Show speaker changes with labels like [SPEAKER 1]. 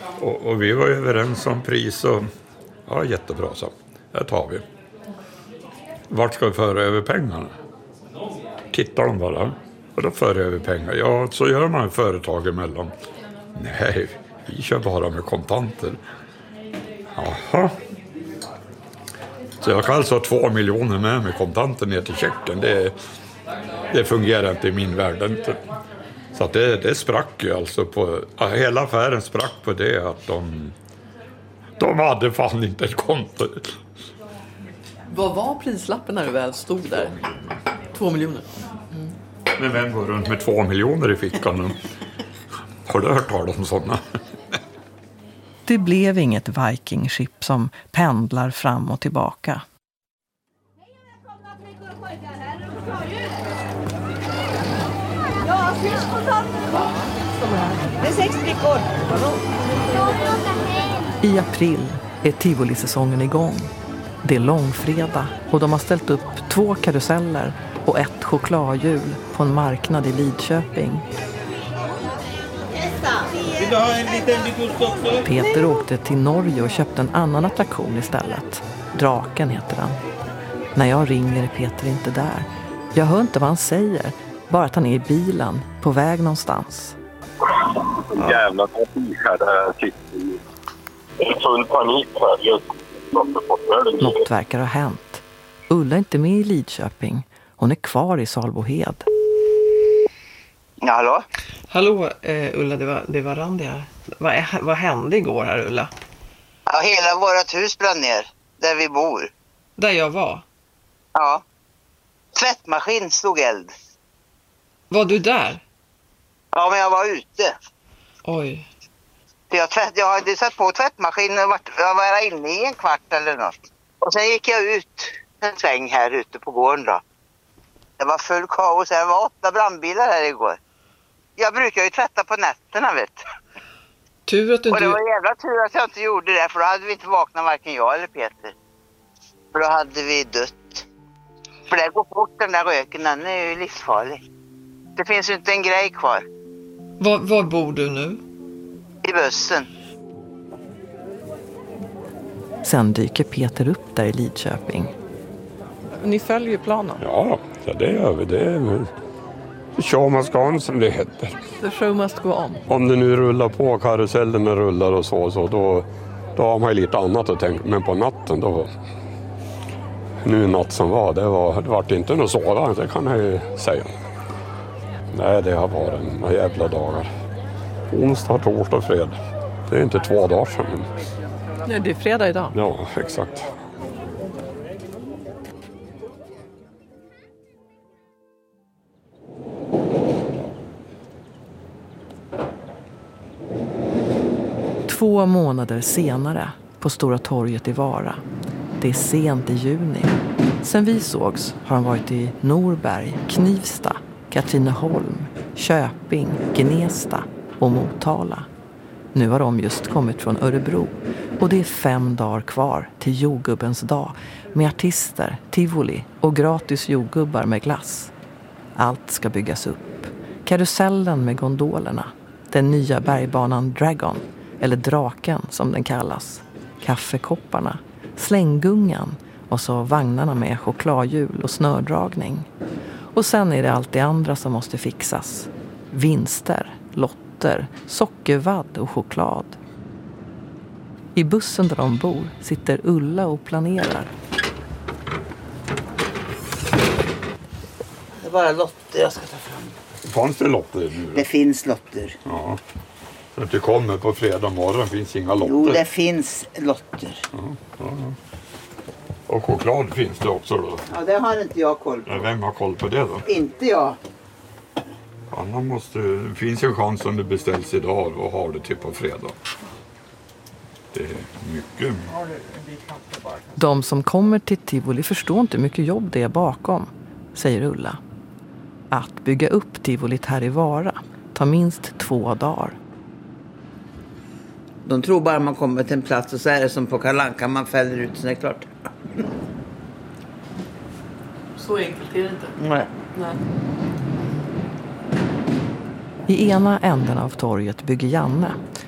[SPEAKER 1] Och vi var överens om pris och ja, jättebra så. Det tar vi. Vart ska vi föra över pengarna? Tittar de bara. Och då för över pengar. Ja, så gör man företag emellan. Nej, vi kör bara med kontanter. Jaha. Så jag kan alltså ha 2 miljoner med kontanter ner till checken. Det fungerar inte i min värld. Så att det sprack ju alltså på... Hela affären sprack på det att de hade fan inte ett konto.
[SPEAKER 2] Vad var prislappen när du väl stod där? 2 miljoner.
[SPEAKER 1] Men vem går runt med 2 miljoner i fickan? Har du hört talas om sådana?
[SPEAKER 3] Det blev inget Viking-ship som pendlar fram och tillbaka.
[SPEAKER 4] Det är 6 brickor.
[SPEAKER 3] I april är Tivoli-säsongen igång. Det är långfredag och de har ställt upp 2 karuseller och 1 chokladhjul på en marknad i Lidköping.
[SPEAKER 5] Vill du ha en liten bitost också?
[SPEAKER 3] Peter åkte till Norge och köpte en annan attraktion istället. Draken heter den. När jag ringer är Peter inte där. Jag hör inte vad han säger, bara att han är i bilen, på väg någonstans.
[SPEAKER 6] Jävla trafik här där jag sitter i. Det är full panik här just.
[SPEAKER 3] Något verkar ha hänt. Ulla är inte med i Lidköping. Hon är kvar i Salbohed.
[SPEAKER 7] Ja, hallå?
[SPEAKER 2] Hallå Ulla, det var Randi här. Vad hände igår här Ulla?
[SPEAKER 7] Ja, hela vårt hus brann ner. Där vi bor.
[SPEAKER 2] Där jag var?
[SPEAKER 7] Ja. Tvättmaskin slog eld.
[SPEAKER 2] Var du där?
[SPEAKER 7] Ja, men jag var ute.
[SPEAKER 2] Oj.
[SPEAKER 7] Jag hade satt på tvättmaskinen och jag var inne i en kvart eller något. Och sen gick jag ut en sväng här ute på gården då. Det var full kaos. Det var 8 brandbilar här igår. Jag brukar ju tvätta på nätterna, vet du.
[SPEAKER 2] Tur att du
[SPEAKER 7] Och
[SPEAKER 2] inte...
[SPEAKER 7] det var jävla tur att jag inte gjorde det. För då hade vi inte vaknat varken jag eller Peter. För då hade vi dött. För det går fort, den där röken. Den är ju livsfarlig. Det finns ju inte en grej kvar.
[SPEAKER 2] Var bor du nu?
[SPEAKER 7] I bussen.
[SPEAKER 3] Sen dyker Peter upp där i Lidköping.
[SPEAKER 2] Ni följer ju planen.
[SPEAKER 1] Ja, det gör vi. Det är show must go on som det heter.
[SPEAKER 2] The show must go on.
[SPEAKER 1] Om det nu rullar på, karusellerna rullar och så då har man ju lite annat att tänka. Men på natten då... Nu natt som var, det var inte något sova, det kan jag ju säga. Nej, det har varit en jävla dagar. Onsdag, torsdag, fredag. Det är inte 2 dagar sedan.
[SPEAKER 2] Nej, det är fredag idag.
[SPEAKER 1] Ja, exakt.
[SPEAKER 3] Två månader senare på Stora torget i Vara. Det är sent i juni. Sen vi sågs har han varit i Norberg, Knivsta, Katrineholm, Köping, Gnesta och Motala. Nu har de just kommit från Örebro och det är 5 dagar kvar till jordgubbens dag med artister, tivoli och gratis jordgubbar med glass. Allt ska byggas upp. Karusellen med gondolerna, den nya bergbanan Dragon, eller Draken som den kallas, kaffekopparna, slänggungan och så vagnarna med chokladhjul och snördragning. Och sen är det allt det andra som måste fixas. Vinster, lotter, sockervadd och choklad. I bussen där de bor sitter Ulla och planerar.
[SPEAKER 7] Det är bara lotter jag ska ta fram.
[SPEAKER 1] Fanns det lotter nu?
[SPEAKER 7] Det finns lotter.
[SPEAKER 1] Ja. Så att det kommer på fredag morgon finns inga lotter.
[SPEAKER 7] Jo, det finns lotter.
[SPEAKER 1] Ja. Och choklad finns det också då?
[SPEAKER 7] Ja, det har inte jag koll på.
[SPEAKER 1] Vem har koll på det då?
[SPEAKER 7] Inte jag.
[SPEAKER 1] Det finns en chans om det beställs idag och har det till på fredag. Det är mycket.
[SPEAKER 3] De som kommer till Tivoli förstår inte hur mycket jobb det är bakom, säger Ulla. Att bygga upp Tivolit här i Vara tar minst 2 dagar.
[SPEAKER 7] De tror bara man kommer till en plats och så är det som på Kalle Anka, man fäller ut så det är klart.
[SPEAKER 2] Så enkelt är det inte.
[SPEAKER 7] Nej.
[SPEAKER 3] I ena änden av torget bygger Janne,